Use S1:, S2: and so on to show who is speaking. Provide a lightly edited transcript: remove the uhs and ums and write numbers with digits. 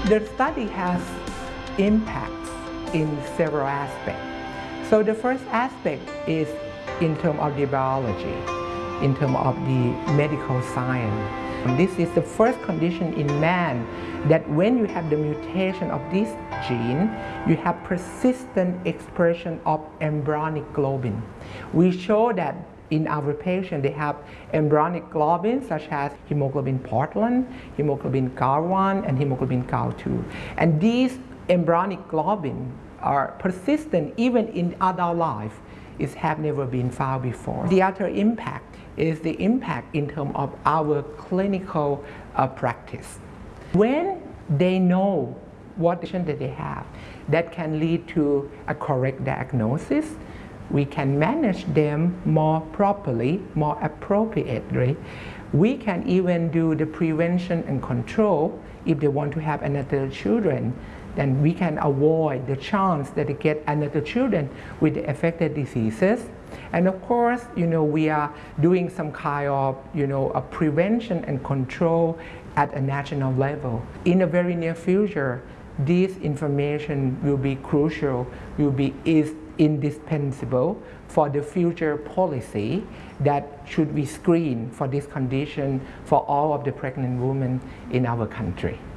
S1: The study has impacts in several aspects. So the first aspect is in terms of the biology, in terms of the medical science. And this is the first condition in man that when you have the mutation of this gene, you have persistent expression of embryonic globin. We show that in our patients, they have embryonic globin such as hemoglobin Portland, hemoglobin GAL1, and hemoglobin GAL2. And these embryonic globin are persistent even in adult life. It have never been found before. The other impact is the impact in terms of our clinical practice. When they know what condition that they have, that can lead to a correct diagnosis. We can manage them more properly, more appropriately. We can even do the prevention and control. If they want to have another children, then we can avoid the chance that they get another children with the affected diseases. And of course, we are doing some kind of, a prevention and control at a national level. In the very near future, this information will be crucial, is indispensable for the future policy that should be screened for this condition for all of the pregnant women in our country.